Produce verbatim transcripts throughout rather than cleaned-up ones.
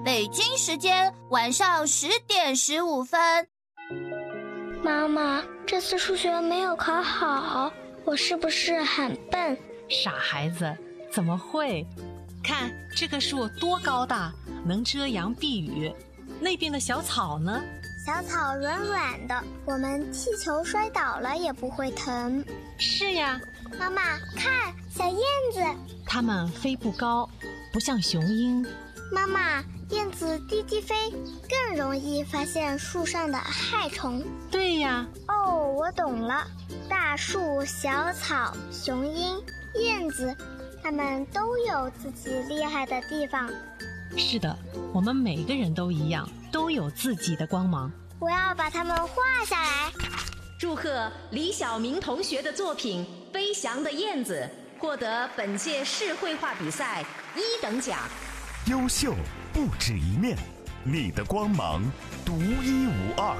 北京时间晚上十点十五分。 妈妈，这次数学没有考好，我是不是很笨？ 傻孩子，怎么会？看这棵树多高大，能遮阳避雨。那边的小草呢？ 小草软软的，我们踢球摔倒了也不会疼。 是呀。 妈妈，看，小燕子。 它们飞不高，不像雄鹰。 妈妈，燕子低低飞，更容易发现树上的害虫。 对呀。 哦，我懂了。大树、小草、雄鹰、燕子，它们都有自己厉害的地方。 是的，我们每个人都一样，都有自己的光芒。 我要把它们画下来。 祝贺李晓明同学的作品《飞翔的燕子》获得本届市绘画比赛一等奖。 优秀不止一面，你的光芒独一无二。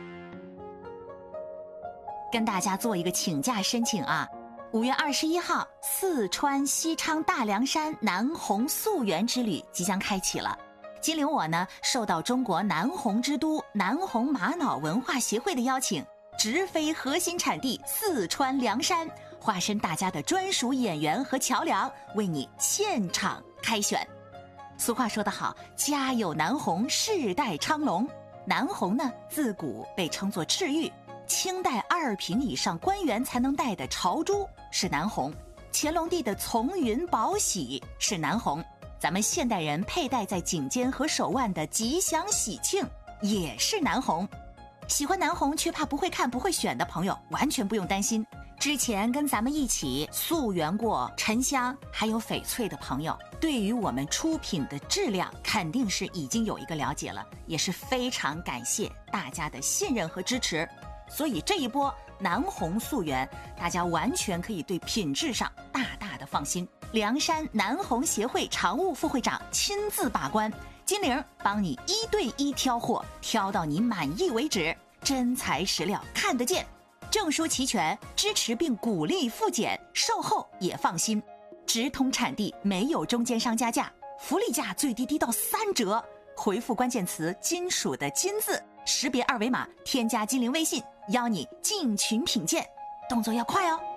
跟大家做一个请假申请啊！五月二十一号，四川西昌大凉山南红溯源之旅即将开启了。金陵我呢，受到中国南红之都南红玛瑙文化协会的邀请，直飞核心产地四川凉山，化身大家的专属演员和桥梁，为你现场开选。俗话说得好，家有南红，世代昌隆。南红呢，自古被称作赤玉，清代二品以上官员才能戴的朝珠是南红，乾隆帝的从云宝玺是南红，咱们现代人佩戴在颈间和手腕的吉祥喜庆也是南红。喜欢南红却怕不会看不会选的朋友，完全不用担心。之前跟咱们一起溯源过沉香还有翡翠的朋友，对于我们出品的质量肯定是已经有一个了解了，也是非常感谢大家的信任和支持。所以这一波南红溯源，大家完全可以对品质上大大的放心。凉山南红协会常务副会长亲自把关，金玲帮你一对一挑货，挑到你满意为止，真材实料看得见，证书齐全，支持并鼓励复检，售后也放心，直通产地，没有中间商加价，福利价最低低到三折。回复关键词金属的金字，识别二维码，添加金陵微信，邀你进群品鉴，动作要快哦。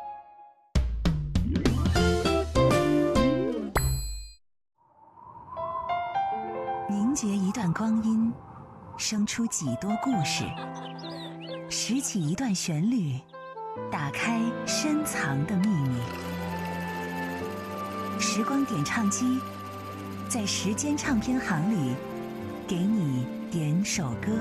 凝结一段光阴，生出几多故事，拾起一段旋律，打开深藏的秘密。时光点唱机，在时间唱片行里，给你点首歌。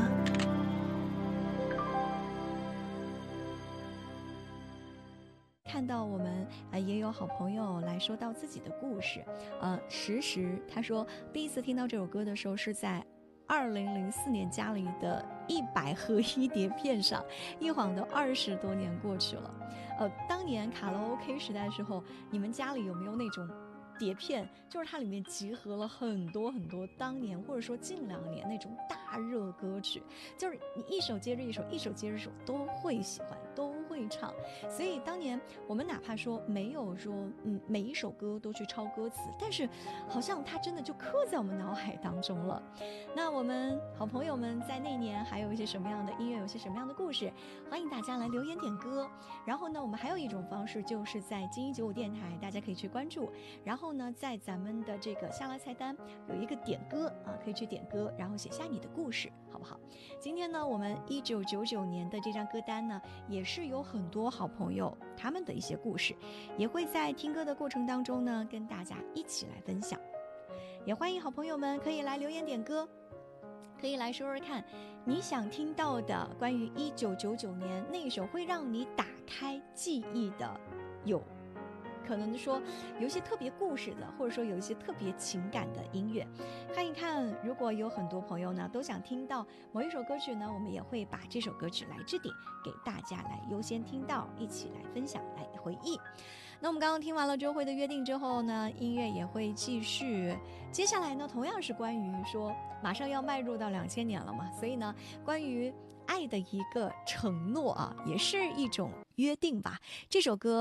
看到我们呃也有好朋友来说到自己的故事，呃，时时他说第一次听到这首歌的时候是在二零零四年家里的一百合一碟片上，一晃都二十多年过去了。呃，当年卡拉 OK 时代的时候，你们家里有没有那种碟片，就是它里面集合了很多很多当年或者说近两年那种大热歌曲，就是你一首接着一首，一首接着一首都会喜欢，都会唱。所以当年我们哪怕说没有说嗯每一首歌都去抄歌词，但是好像它真的就刻在我们脑海当中了。那我们好朋友们在那年还有一些什么样的音乐，有些什么样的故事，欢迎大家来留言点歌。然后呢，我们还有一种方式，就是在金一九五电台，大家可以去关注，然后呢在咱们的这个下拉菜单有一个点歌啊，可以去点歌，然后写下你的故事，好不好？今天呢，我们一九九九年的这张歌单呢，也是有很多好朋友他们的一些故事，也会在听歌的过程当中呢，跟大家一起来分享。也欢迎好朋友们可以来留言点歌，可以来说说看你想听到的关于一九九九年那一首会让你打开记忆的，有可能说有一些特别故事的，或者说有一些特别情感的音乐，看一看。如果有很多朋友呢都想听到某一首歌曲呢，我们也会把这首歌曲来置顶给大家来优先听到，一起来分享来回忆。那我们刚刚听完了周慧的约定之后呢，音乐也会继续。接下来呢，同样是关于说马上要迈入到两千年了嘛，所以呢，关于爱的一个承诺啊，也是一种约定吧。这首歌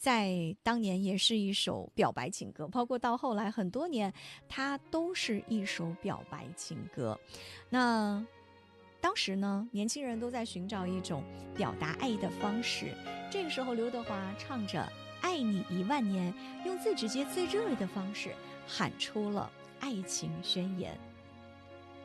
在当年也是一首表白情歌，包括到后来很多年，它都是一首表白情歌。那当时呢，年轻人都在寻找一种表达爱意的方式。这个时候，刘德华唱着《爱你一万年》，用最直接、最热烈的方式喊出了爱情宣言。